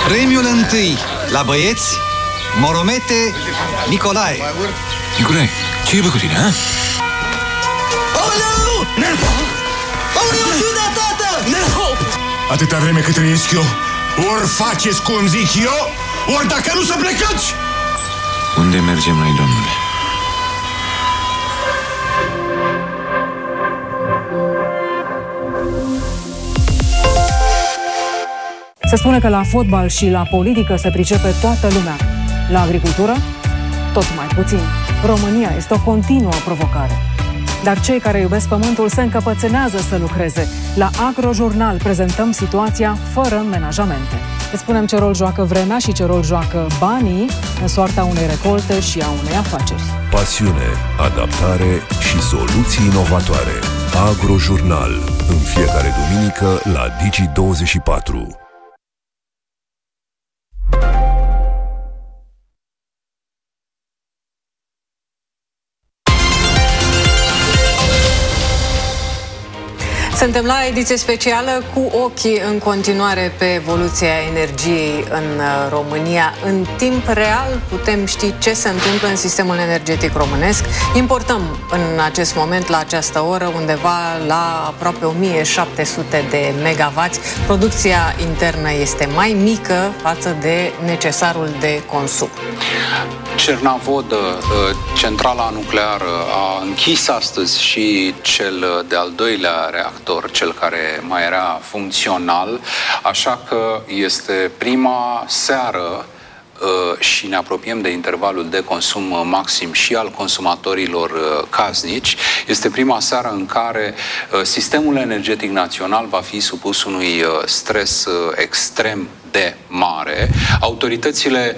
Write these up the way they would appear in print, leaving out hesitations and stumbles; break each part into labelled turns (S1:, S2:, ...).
S1: Premiul întâi la băieți, Moromete Nicolae.
S2: Nicolae, ce e bă cu tine, ha?
S3: Aoleu! Aoleu, ajută, tată!
S4: Atâta vreme cât trăiesc eu, ori faceți cum zic eu, ori dacă nu să plecați!
S2: Unde mergem noi, domnule?
S5: Se spune că la fotbal și la politică se pricepe toată lumea. La agricultură, tot mai puțin. România este o continuă provocare. Dar cei care iubesc pământul se încăpățânează să lucreze. La Agrojurnal prezentăm situația fără menajamente. Îți spunem ce rol joacă vremea și ce rol joacă banii în soarta unei recolte și a unei afaceri.
S6: Pasiune, adaptare și soluții inovatoare. Agrojurnal. În fiecare duminică la Digi24.
S7: Suntem la ediție specială cu ochii în continuare pe evoluția energiei în România. În timp real putem ști ce se întâmplă în sistemul energetic românesc. Importăm în acest moment, la această oră, undeva la aproape 1700 de megawatts. Producția internă este mai mică față de necesarul de consum.
S8: Cernavodă, centrala nucleară, a închis astăzi și cel de-al doilea reactor, cel care mai era funcțional, așa că este prima seară și ne apropiem de intervalul de consum maxim și al consumatorilor casnici. Este prima seară în care sistemul energetic național va fi supus unui stres extrem de mare. Autoritățile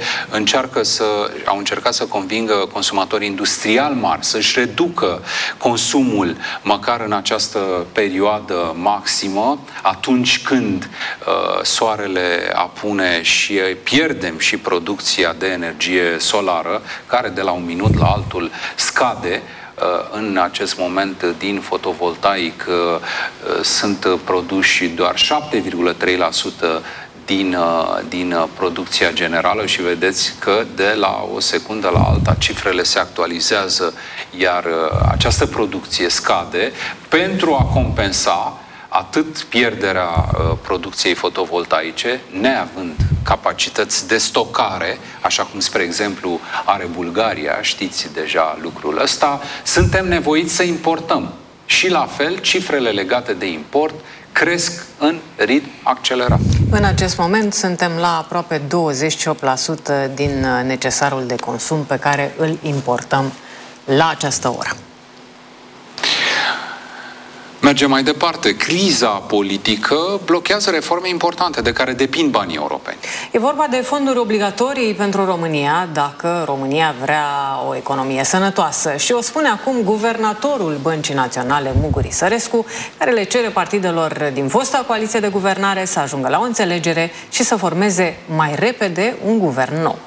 S8: au încercat să convingă consumatorii industriali mari să-și reducă consumul măcar în această perioadă maximă, atunci când soarele apune și pierdem și producția de energie solară, care de la un minut la altul scade. În acest moment din fotovoltaic sunt produși doar 7,3% din producția generală și vedeți că de la o secundă la alta cifrele se actualizează, iar această producție scade pentru a compensa atât pierderea producției fotovoltaice, neavând capacități de stocare, așa cum, spre exemplu, are Bulgaria, știți deja lucrul ăsta, suntem nevoiți să importăm. Și la fel, cifrele legate de import cresc în ritm accelerat.
S7: În acest moment suntem la aproape 28% din necesarul de consum pe care îl importăm la această oră.
S8: Mergem mai departe. Criza politică blochează reforme importante de care depind banii europeni.
S7: E vorba de fonduri obligatorii pentru România, dacă România vrea o economie sănătoasă. Și o spune acum guvernatorul Băncii Naționale, Muguri Sărescu, care le cere partidelor din fosta coaliție de guvernare să ajungă la o înțelegere și să formeze mai repede un guvern nou.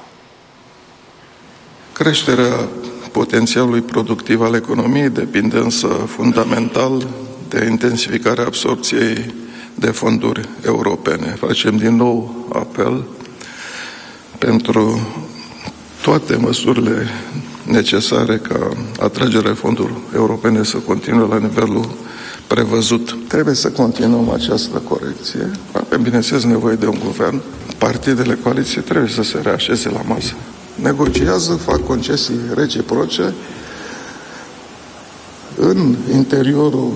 S9: Creșterea potențialului productiv al economiei depinde însă fundamental de intensificarea absorpției de fonduri europene. Facem din nou apel pentru toate măsurile necesare ca atragerea fondurilor europene să continue la nivelul prevăzut. Trebuie să continuăm această corecție. Avem, bineînțeles, nevoie de un guvern. Partidele coaliției trebuie să se reașeze la masă. Negociază, fac concesii reciproce. În interiorul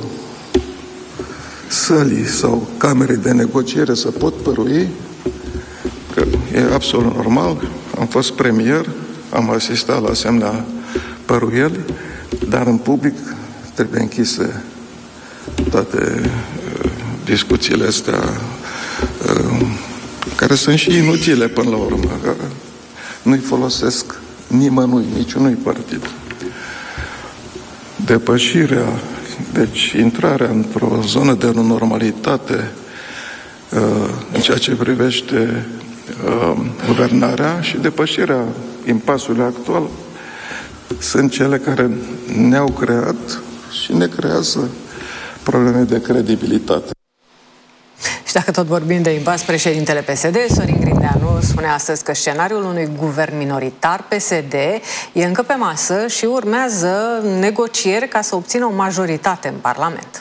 S9: sălii sau camerei de negociere să pot părui, că e absolut normal, am fost premier, am asistat la asemenea păruieli, dar în public trebuie închise toate discuțiile astea care sunt și inutile până la urmă, care nu-i folosesc nimănui, niciunui partid. Depășirea, deci intrarea într-o zonă de normalitate în ceea ce privește guvernarea și depășirea impasului actual sunt cele care ne-au creat și ne creează probleme de credibilitate.
S7: dacă tot vorbim de impas, președintele PSD, Sorin Grindeanu, spune astăzi că scenariul unui guvern minoritar PSD e încă pe masă și urmează negocieri ca să obțină o majoritate în Parlament.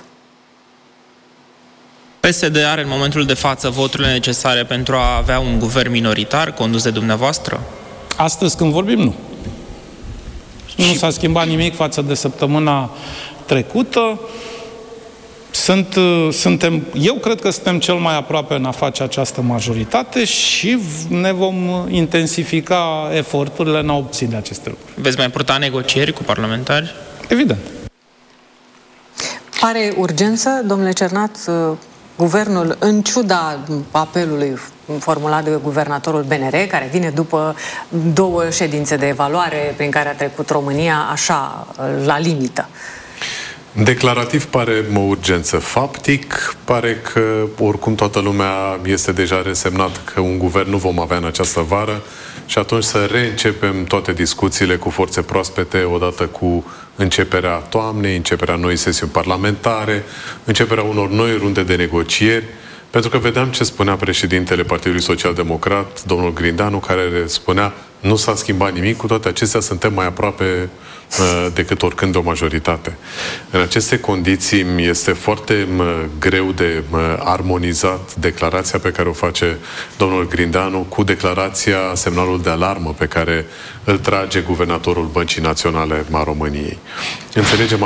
S10: PSD are în momentul de față voturile necesare pentru a avea un guvern minoritar condus de dumneavoastră?
S11: Astăzi când vorbim, nu. Nu s-a schimbat nimic față de săptămâna trecută. Eu cred că suntem cel mai aproape în a face această majoritate și ne vom intensifica eforturile în a obține aceste lucruri.
S10: Veți mai purta negocieri cu parlamentari?
S11: Evident.
S7: Pare urgență, domnule Cernat, guvernul, în ciuda apelului formulat de guvernatorul BNR, care vine după 2 ședințe de evaluare prin care a trecut România, așa, la limită?
S12: Declarativ pare o urgență. Faptic, pare că oricum toată lumea este deja resemnat că un guvern nu vom avea în această vară și atunci să reîncepem toate discuțiile cu forțe proaspete, odată cu începerea toamnei, începerea noii sesiuni parlamentare, începerea unor noi runde de negocieri, pentru că vedeam ce spunea președintele Partidului Social-Democrat, domnul Grindeanu, care spunea nu s-a schimbat nimic, cu toate acestea suntem mai aproape decât oricând de o majoritate. În aceste condiții este foarte greu de armonizat declarația pe care o face domnul Grindeanu cu declarația, semnalul de alarmă pe care îl trage guvernatorul Băncii Naționale a României. Înțelegem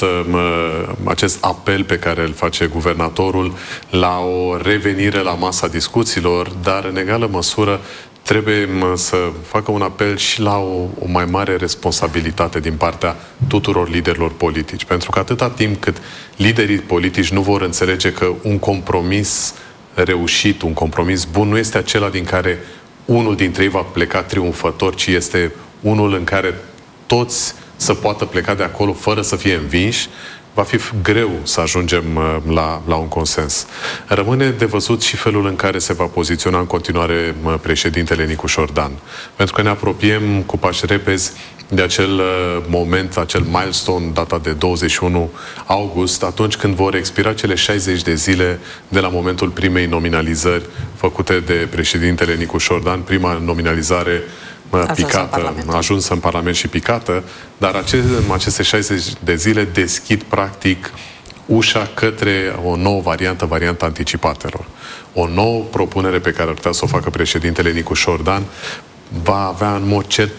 S12: acest apel pe care îl face guvernatorul la o revenire la masa discuțiilor, dar în egală măsură trebuie să facă un apel și la o mai mare responsabilitate din partea tuturor liderilor politici. Pentru că atâta timp cât liderii politici nu vor înțelege că un compromis reușit, un compromis bun, nu este acela din care unul dintre ei va pleca triumfător, ci este unul în care toți să poată pleca de acolo fără să fie învinși, va fi greu să ajungem la un consens. Rămâne de văzut și felul în care se va poziționa în continuare președintele Nicu Șordan. Pentru că ne apropiem cu pași repezi de acel moment, acel milestone, data de 21 august, atunci când vor expira cele 60 de zile de la momentul primei nominalizări făcute de președintele Nicu Șordan, prima nominalizare picată, ajunsă în Parlament și picată, dar aceste 60 de zile deschid practic ușa către o nouă variantă anticipatelor. O nouă propunere pe care ar putea să o facă președintele Nicu Șordan va avea în mod cert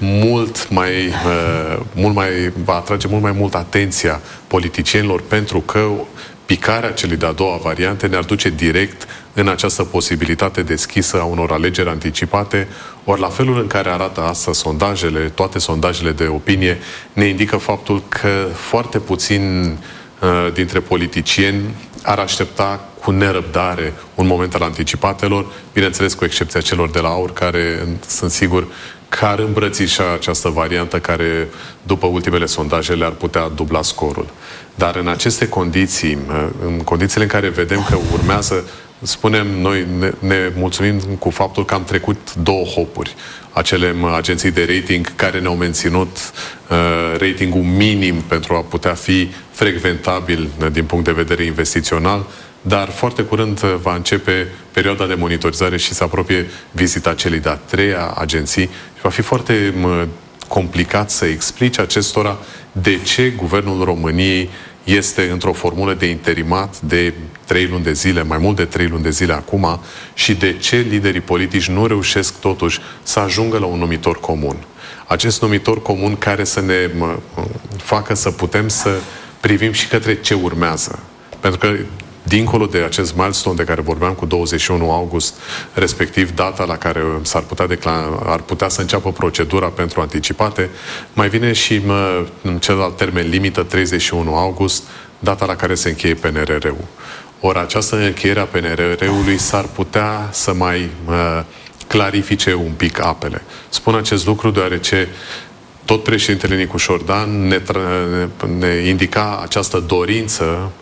S12: va atrage mult mai mult atenția politicienilor, pentru că picarea celei de-a doua variante ne-ar duce direct în această posibilitate deschisă a unor alegeri anticipate, ori la felul în care arată asta sondajele, toate sondajele de opinie, ne indică faptul că foarte puțini dintre politicieni ar aștepta cu nerăbdare un moment al anticipatelor, bineînțeles cu excepția celor de la AUR, care sunt sigur că ar îmbrățișa această variantă care, după ultimele sondaje, le-ar putea dubla scorul. Dar în aceste condiții, în condițiile în care vedem că urmează, spunem, noi ne mulțumim cu faptul că am trecut 2 hopuri. Acele agenții de rating care ne-au menținut ratingul minim pentru a putea fi frecventabil din punct de vedere investițional, dar foarte curând va începe perioada de monitorizare și se apropie vizita celei de-a 3-a agenții și va fi foarte complicat să explice acestora de ce Guvernul României este într-o formulă de interimat de 3 luni de zile, mai mult de 3 luni de zile acum, și de ce liderii politici nu reușesc totuși să ajungă la un numitor comun. Acest numitor comun care să ne facă să putem să privim și către ce urmează. Pentru că dincolo de acest milestone de care vorbeam cu 21 august, respectiv data la care ar putea să înceapă procedura pentru anticipate, mai vine și celălalt termen limită, 31 august, data la care se încheie PNRR-ul. Ori această încheiere a PNRR-ului s-ar putea să mai clarifice un pic apele. Spun acest lucru deoarece tot președintele Nicu Șordan ne indica această dorință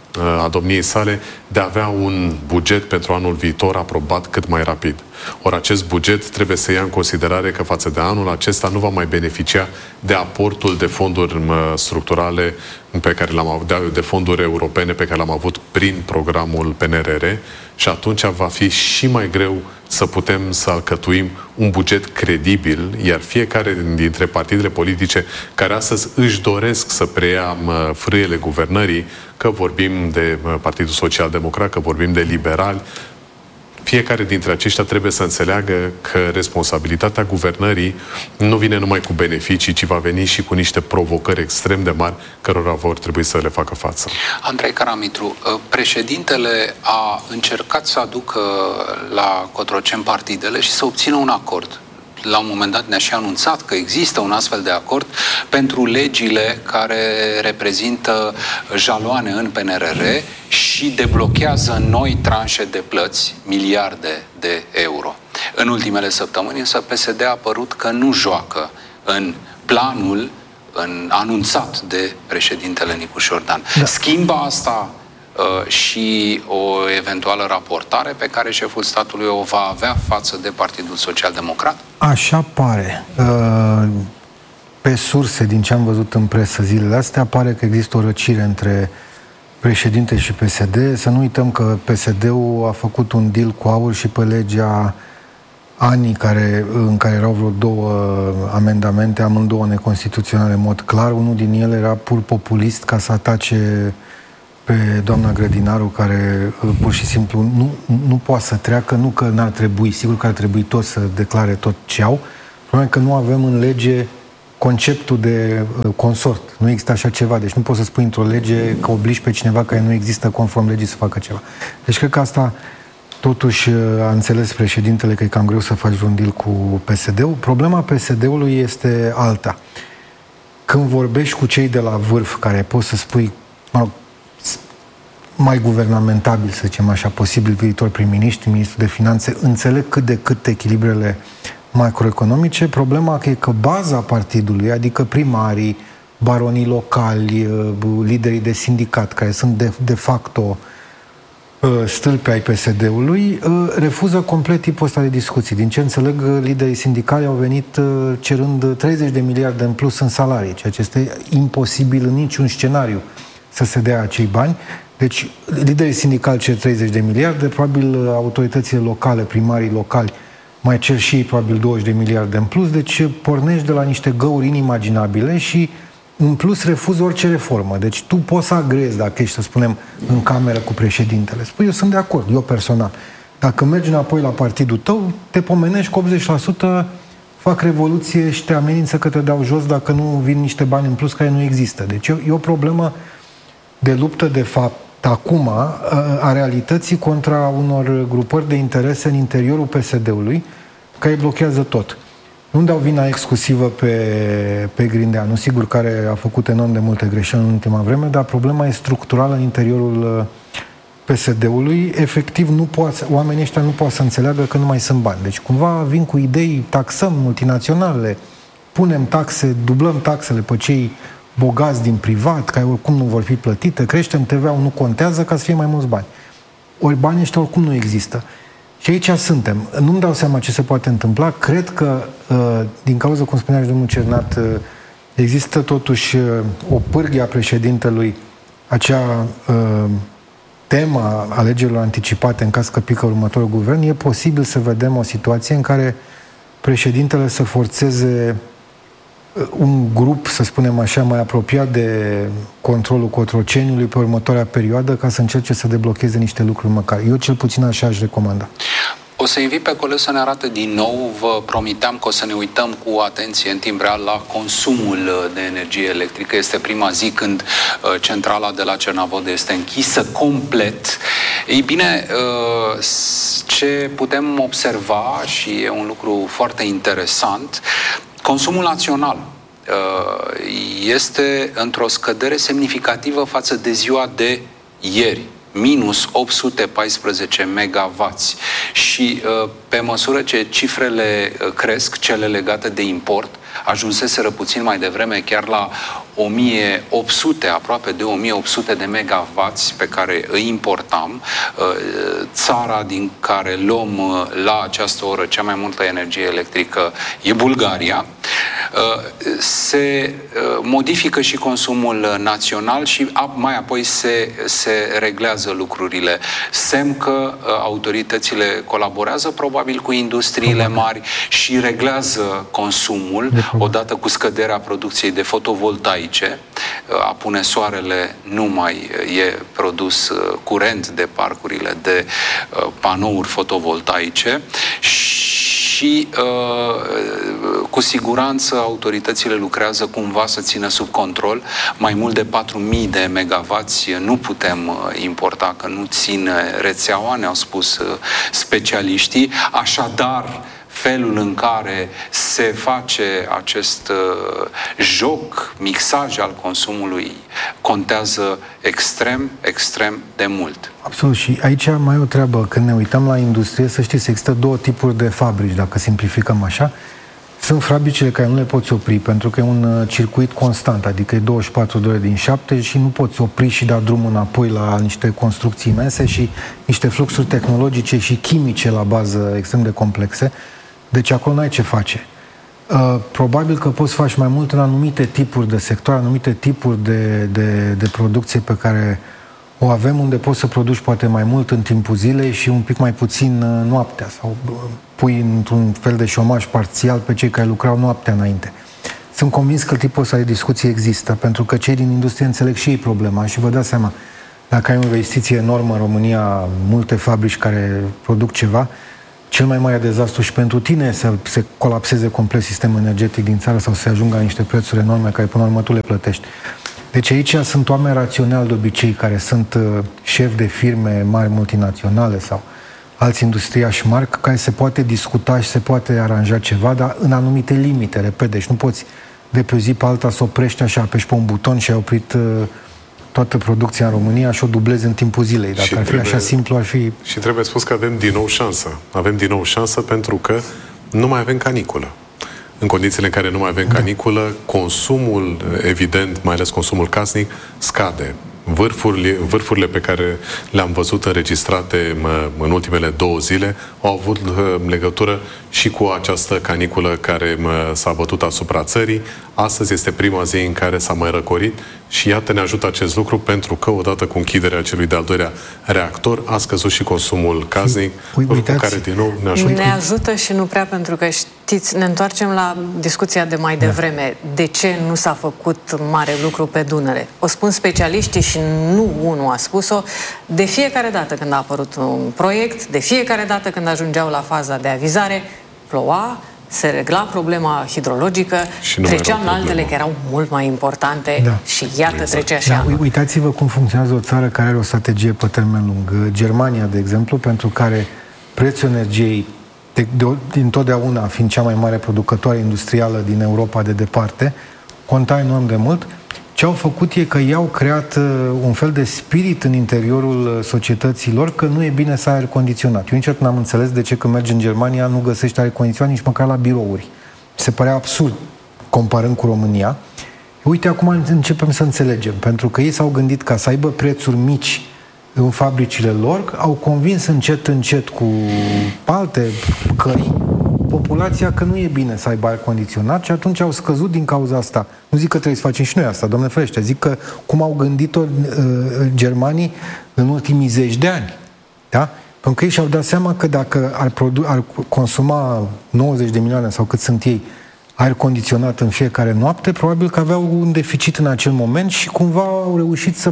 S12: a domniei sale de a avea un buget pentru anul viitor aprobat cât mai rapid. Ori acest buget trebuie să ia în considerare că față de anul acesta nu va mai beneficia de aportul de fonduri structurale pe care de fonduri europene pe care le-am avut prin programul PNRR și atunci va fi și mai greu să putem să alcătuim un buget credibil, iar fiecare dintre partidele politice care astăzi își doresc să preia frâiele guvernării, că vorbim de Partidul Social Democrat, că vorbim de liberali, fiecare dintre aceștia trebuie să înțeleagă că responsabilitatea guvernării nu vine numai cu beneficii, ci va veni și cu niște provocări extrem de mari cărora vor trebui să le facă față.
S8: Andrei Karamitru, președintele a încercat să aducă la Cotroceni partidele și să obțină un acord. La un moment dat ne-a și anunțat că există un astfel de acord pentru legile care reprezintă jaloane în PNRR și deblochează noi tranșe de plăți, miliarde de euro. În ultimele săptămâni, însă, PSD a părut că nu joacă în planul anunțat de președintele Nicu Șordan. Da. Schimbă asta și o eventuală raportare pe care șeful statului o va avea față de Partidul Social Democrat?
S13: Așa pare. Pe surse, din ce am văzut în presă zilele astea, pare că există o răcire între președinte și PSD. Să nu uităm că PSD-ul a făcut un deal cu AUR și pe legea ANI, în care erau vreo 2 amendamente, amândouă neconstituționale în mod clar. Unul din ele era pur populist, ca să atace pe doamna Grădinaru, care pur și simplu nu poate să treacă, nu că n-ar trebui, sigur că ar trebui tot să declare tot ce au. Problema e că nu avem în lege conceptul de consort. Nu există așa ceva, deci nu poți să spui într-o lege că obligi pe cineva care nu există conform legii să facă ceva. Deci cred că asta totuși a înțeles președintele că e cam greu să faci vreun deal cu PSD-ul. Problema PSD-ului este alta. Când vorbești cu cei de la vârf, care poți să spui, mai guvernamentabil, să zicem așa, posibil viitor prim-ministru, ministru de finanțe, înțeleg cât de cât echilibrele macroeconomice. Problema e că baza partidului, adică primarii, baronii locali, liderii de sindicat, care sunt de facto stâlpi ai PSD-ului, refuză complet tipul ăsta de discuții. Din ce înțeleg, liderii sindicali au venit cerând 30 de miliarde în plus în salarii, ceea ce este imposibil în niciun scenariu să se dea acei bani. Deci, liderii sindicali cer 30 de miliarde, probabil autoritățile locale, primarii locali, mai cer și ei probabil 20 de miliarde în plus, deci pornești de la niște găuri inimaginabile și în plus refuză orice reformă. Deci tu poți să agrezi, dacă ești, să spunem, în cameră cu președintele. Spui, eu sunt de acord, eu personal. Dacă mergi înapoi la partidul tău, te pomenești că 80% fac revoluție și te amenință că te dau jos dacă nu vin niște bani în plus care nu există. Deci e o problemă de luptă, de fapt, acum, a realității contra unor grupări de interese în interiorul PSD-ului, care blochează tot. Nu dau vina exclusivă pe Grindeanu, sigur, care a făcut enorm de multe greșeli în ultima vreme, dar problema e structurală în interiorul PSD-ului. Efectiv, oamenii ăștia nu poate să înțeleagă că nu mai sunt bani. Deci, cumva, vin cu idei, taxăm multinaționalele, punem taxe, dublăm taxele pe cei bogați din privat, care oricum nu vor fi plătite, creștem TVA-ul, nu contează ca să fie mai mulți bani. Ori banii ăștia oricum nu există. Și aici suntem. Nu-mi dau seama ce se poate întâmpla. Cred că, din cauza, cum spunea și domnul Cernat, există totuși o pârghie a președintelui, acea tema alegerilor anticipate în caz că pică următorul guvern. E posibil să vedem o situație în care președintele să forțeze un grup, să spunem așa, mai apropiat de controlul Cotroceniului pe următoarea perioadă, ca să încerce să deblocheze niște lucruri măcar. Eu cel puțin așa aș recomanda.
S8: O să invit pe coleg să ne arate din nou. Vă promiteam că o să ne uităm cu atenție în timp real la consumul de energie electrică. Este prima zi când centrala de la Cernavodă este închisă complet. Ei bine, ce putem observa, și e un lucru foarte interesant, consumul național este într-o scădere semnificativă față de ziua de ieri, minus 814 megawatts. Și pe măsură ce cifrele cresc, cele legate de import, ajunseseră puțin mai devreme chiar la 1800, aproape de 1800 de megawatts pe care îi importam. Țara din care luăm la această oră cea mai multă energie electrică e Bulgaria. Se modifică și consumul național și mai apoi se reglează lucrurile. Semn că autoritățile colaborează probabil cu industriile mari și reglează consumul odată cu scăderea producției de fotovoltaice. Apune soarele nu mai e produs curent de parcurile de panouri fotovoltaice și cu siguranță autoritățile lucrează cumva să țină sub control. Mai mult de 4.000 de megawatts nu putem importa, că nu ține rețeaua, ne-au spus specialiștii. Așadar, felul în care se face acest joc, mixaj al consumului, contează extrem, extrem de mult.
S13: Absolut. Și aici mai e o treabă. Când ne uităm la industrie, să știți, există două tipuri de fabrici, dacă simplificăm așa. Sunt fabricile care nu le poți opri, pentru că e un circuit constant, adică e 24 de ore din 7 și nu poți opri și da drumul înapoi la niște construcții imense și niște fluxuri tehnologice și chimice la bază extrem de complexe. Deci acolo n-ai ce face. Probabil că poți face mai mult în anumite tipuri de sectoare, anumite tipuri de producție pe care o avem, unde poți să produci poate mai mult în timpul zilei și un pic mai puțin noaptea, sau pui într-un fel de șomaj parțial pe cei care lucrau noaptea înainte. Sunt convins că tipul ăsta de discuție există, pentru că cei din industrie înțeleg și ei problema și vă dați seama, dacă ai o investiție enormă în România, multe fabrici care produc ceva, cel mai mare dezastru și pentru tine să se colapseze complet sistemul energetic din țară sau să se ajungă la niște prețuri enorme care până la urmă tu le plătești. Deci aici sunt oameni raționali de obicei care sunt șefi de firme mari multinaționale sau alți industriași mari care se poate discuta și se poate aranja ceva, dar în anumite limite, repede. Deci nu poți de pe o zi pe alta să oprești așa, apeși pe un buton și ai oprit toată producția în România și o dublezi în timpul zilei. Dacă ar fi așa simplu, ar fi...
S12: Și trebuie spus că avem din nou șansă. Avem din nou șansă pentru că nu mai avem caniculă. În condițiile în care nu mai avem caniculă, consumul, evident, mai ales consumul casnic, scade. Vârfurile pe care le-am văzut înregistrate în ultimele 2 zile au avut legătură și cu această caniculă care s-a bătut asupra țării. Astăzi este prima zi în care s-a mai răcorit și iată ne ajută acest lucru pentru că odată cu închiderea celui de-al doilea reactor a scăzut și consumul casnic, lucru care din nou ne ajută.
S7: Ne ajută și nu prea, pentru că știți, ne întoarcem la discuția de mai devreme. De ce nu s-a făcut mare lucru pe Dunăre? O spun specialiștii și nu unul a spus-o. De fiecare dată când a apărut un proiect, de fiecare dată când ajungeau la faza de avizare, ploua, se regla problema hidrologică, treceam la altele care erau mult mai importante și iată trece așa.
S13: Uitați-vă cum funcționează o țară care are o strategie pe termen lung. Germania, de exemplu, pentru care prețul energiei dintotdeauna fiind cea mai mare producătoare industrială din Europa de departe, conta enorm de mult. Ce au făcut e că i-au creat un fel de spirit în interiorul societăților că nu e bine să ai aer condiționat. Eu niciodată n-am înțeles de ce când mergi în Germania nu găsești aer condiționat nici măcar la birouri. Se părea absurd comparând cu România. Uite, acum începem să înțelegem, pentru că ei s-au gândit ca să aibă prețuri mici în fabricile lor, au convins încet cu alte căi populația că nu e bine să aibă aer condiționat și atunci au scăzut din cauza asta. Nu zic că trebuie să facem și noi asta, Doamne ferește, zic că cum au gândit-o germanii în ultimii 10 de ani. Da? Pentru că ei și-au dat seama că dacă ar consuma 90 de milioane sau cât sunt ei aer condiționat în fiecare noapte, probabil că aveau un deficit în acel moment și cumva au reușit să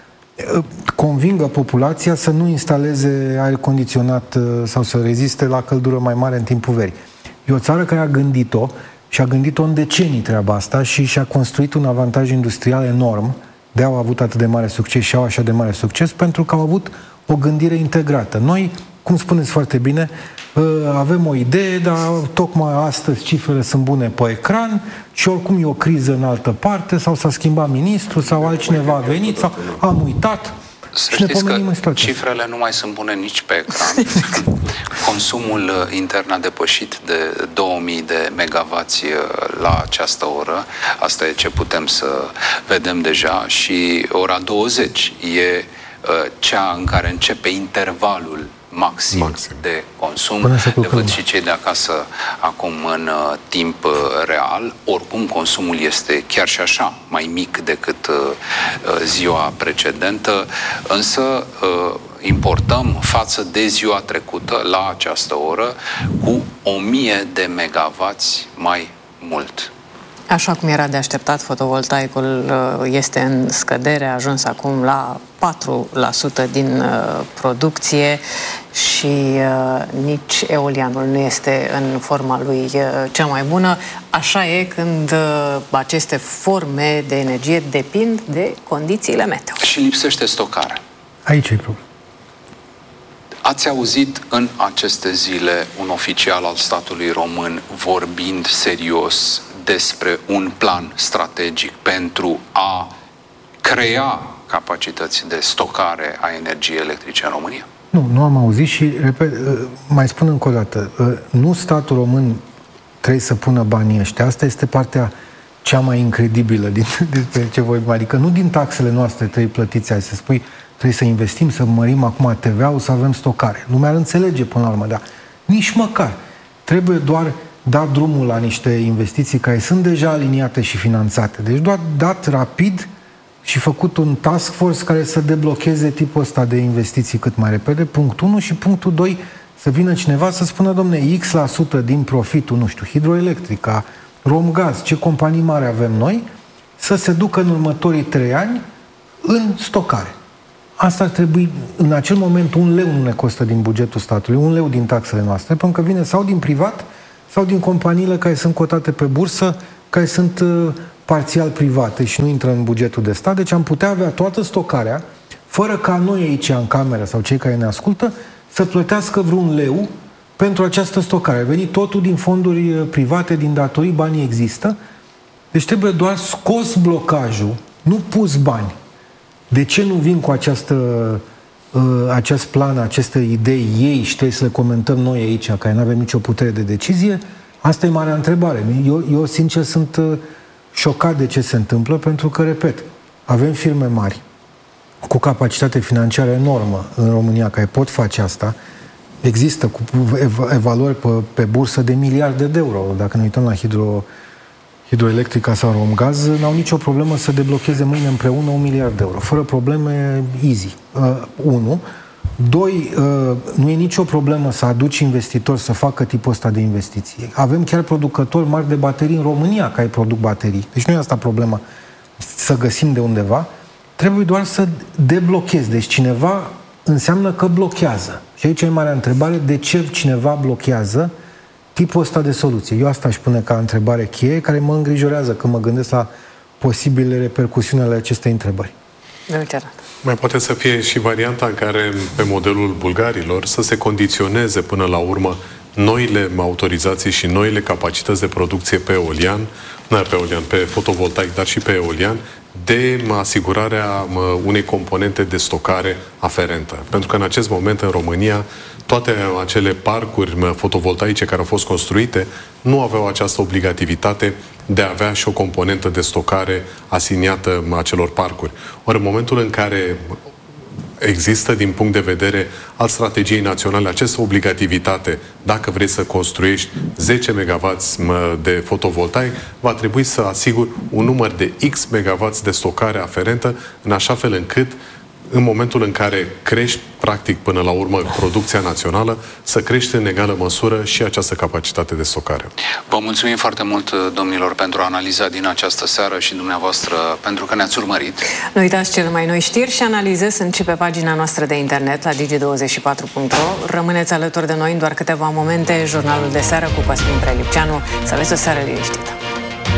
S13: convingă populația să nu instaleze aer condiționat sau să reziste la căldură mai mare în timpul verii. E o țară care a gândit-o și a gândit-o în decenii treaba asta și și-a construit un avantaj industrial enorm. De-aia au avut atât de mare succes și au așa de mare succes, pentru că au avut o gândire integrată. Noi, cum spuneți foarte bine, avem o idee, dar tocmai astăzi cifrele sunt bune pe ecran și oricum e o criză în altă parte sau s-a schimbat ministrul sau altcineva a venit sau am uitat.
S8: Să știți că cifrele nu mai sunt bune nici pe ecran. Consumul intern a depășit de 2000 de megawatts la această oră. Asta e ce putem să vedem deja. Și ora 20 e cea în care începe intervalul maxim de consum. Văd și cei de acasă acum în timp real. Oricum, consumul este chiar și așa mai mic decât ziua precedentă, însă importăm față de ziua trecută, la această oră, cu 1000 de megawatts mai mult.
S7: Așa cum era de așteptat, fotovoltaicul este în scădere, a ajuns acum la 4% din producție și nici eolianul nu este în forma lui cea mai bună. Așa e când aceste forme de energie depind de condițiile meteo.
S8: Și lipsește stocarea.
S13: Aici e problema.
S8: Ați auzit în aceste zile un oficial al statului român vorbind serios despre un plan strategic pentru a crea capacități de stocare a energiei electrice în România?
S13: Nu am auzit și, repet, mai spun încă o dată, nu statul român trebuie să pună banii ăștia. Asta este partea cea mai incredibilă despre ce vorbim. Adică nu din taxele noastre trebuie plătiți azi, să spui trebuie să investim, să mărim acum TVA-ul, să avem stocare. Lumea ar înțelege până la urmă, dar nici măcar. Trebuie doar dat drumul la niște investiții care sunt deja aliniate și finanțate. Deci doar dat rapid și făcut un task force care să deblocheze tipul ăsta de investiții cât mai repede, punctul 1, și punctul 2, să vină cineva să spună, domne, X% din profitul, nu știu, Hidroelectrica, Romgaz, ce companii mari avem noi, să se ducă în următorii 3 ani în stocare. Asta ar trebui, în acel moment, 1 leu nu ne costă din bugetul statului, 1 leu din taxele noastre, pentru că vine sau din privat, sau din companiile care sunt cotate pe bursă, care sunt parțial private și nu intră în bugetul de stat. Deci am putea avea toată stocarea, fără ca noi aici în cameră sau cei care ne ascultă să plătească vreun leu pentru această stocare. Ar veni totul din fonduri private, din datorii, banii există. Deci trebuie doar scos blocajul, nu pus bani. De ce nu vin cu acest plan, aceste idei ei și trebuie să le comentăm noi aici, care nu avem nicio putere de decizie? Asta e marea întrebare. Eu sincer, sunt șocat de ce se întâmplă, pentru că, repet, avem firme mari cu capacitate financiară enormă în România care pot face asta. Există cu evaluări pe bursă de miliarde de euro. Dacă ne uităm la Hidroelectrica sau Romgaz, n-au nicio problemă să deblocheze mâine împreună 1 miliard de euro. Fără probleme, easy. 1. 2. Nu e nicio problemă să aduci investitori să facă tipul ăsta de investiții. Avem chiar producători mari de baterii în România care produc baterii. Deci nu e asta problema să găsim de undeva. Trebuie doar să deblochezi. Deci cineva înseamnă că blochează. Și aici e marea întrebare, de ce cineva blochează tipul ăsta de soluție? Eu asta aș pune ca întrebare cheie, care mă îngrijorează când mă gândesc la posibile repercusiuni ale acestei întrebări.
S12: Mai poate să fie și varianta în care, pe modelul bulgarilor, să se condiționeze până la urmă noile autorizații și noile capacități de producție pe eolian, pe fotovoltaic, dar și pe eolian, de asigurarea unei componente de stocare aferentă. Pentru că în acest moment în România toate acele parcuri fotovoltaice care au fost construite nu aveau această obligativitate de a avea și o componentă de stocare asiniată acelor parcuri. Ori în momentul în care există din punct de vedere al strategiei naționale această obligativitate, dacă vrei să construiești 10 MW de fotovoltaic, va trebui să asiguri un număr de X MW de stocare aferentă, în așa fel încât în momentul în care crești, practic, până la urmă, producția națională, să crește în egală măsură și această capacitate de stocare.
S8: Vă mulțumim foarte mult, domnilor, pentru analiza din această seară și dumneavoastră pentru că ne-ați urmărit. Nu uitați, cele mai noi știri și analize sunt și pe pagina noastră de internet la digi24.ro. Rămâneți alături de noi în doar câteva momente. Jurnalul de seară cu Cosmin Prelipceanu. Să aveți o seară liniștită.